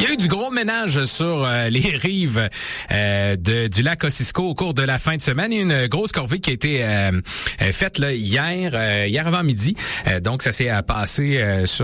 eu du gros ménage sur les rives du lac Kosciuszko au cours de la fin de semaine. Il y a une grosse corvée qui a été faite là, hier avant midi. Donc, ça s'est passé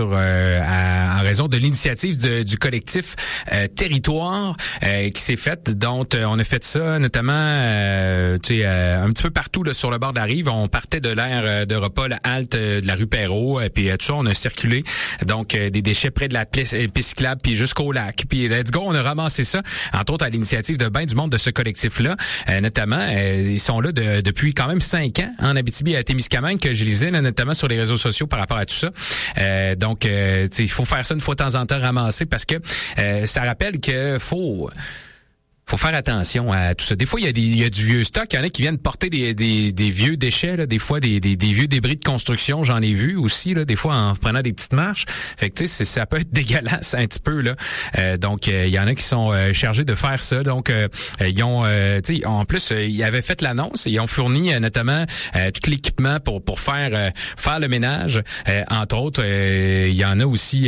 en raison de l'initiative du collectif Territoire qui s'est faite. Donc, on a fait ça notamment un petit peu partout là, sur le bord de la rive. On partait de l'aire de repas, la halte de la rue Perrault, puis tout ça, on a circulé. Donc, des déchets près de la piste cyclable, puis jusqu'au lac. Puis let's go, on a ramassé ça, entre autres à l'initiative de ben du monde de ce collectif-là. Notamment, ils sont là depuis quand même 5 ans en Abitibi à Témiscamingue, que je lisais là, notamment sur les réseaux sociaux par rapport à tout ça. Donc, il faut faire ça une fois de temps en temps, ramasser, parce que ça rappelle que faut faire attention à tout ça. Des fois, il y a du vieux stock. Il y en a qui viennent porter des vieux déchets, là, des fois des vieux débris de construction. J'en ai vu aussi, là, des fois en prenant des petites marches. Fait que tu sais, ça peut être dégueulasse un petit peu là. Donc, il y en a qui sont chargés de faire ça. Donc, ils ont, en plus, ils avaient fait l'annonce. Ils ont fourni notamment tout l'équipement pour faire le ménage. Entre autres, il y en a aussi.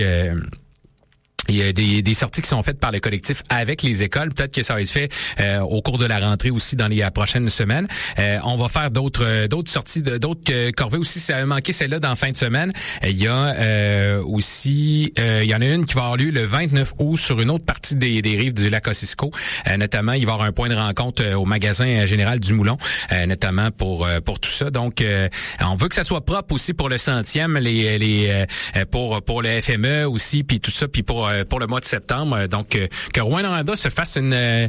Il y a des sorties qui sont faites par le collectif avec les écoles. Peut-être que ça va être fait au cours de la rentrée aussi dans les prochaines semaines. On va faire d'autres sorties, d'autres corvées aussi. Ça avait manqué celle-là dans la fin de semaine. Il y a aussi, il y en a une qui va avoir lieu le 29 août sur une autre partie des rives du lac Kosciuszko. Notamment, il va y avoir un point de rencontre au magasin général du Moulon, notamment pour tout ça. Donc, on veut que ça soit propre aussi pour le 100e, pour le FME aussi, puis tout ça, puis pour le mois de septembre. Donc, que Rouyn-Noranda se fasse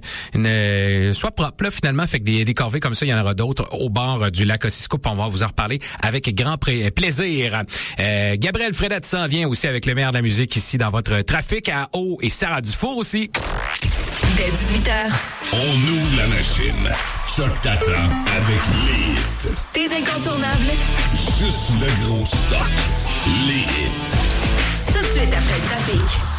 soit propre, là, finalement. Fait que des corvées comme ça, il y en aura d'autres au bord du lac Kosciuszko. On va vous en reparler avec grand plaisir. Gabriel Fredette s'en vient aussi avec le meilleur de la musique ici dans votre trafic à eau et Sarah Dufour aussi. Dès 18h. On ouvre la machine. Choc t'attend avec les hits. Tes incontournables. Juste le gros stock. Les hits. Tout de suite après le trafic.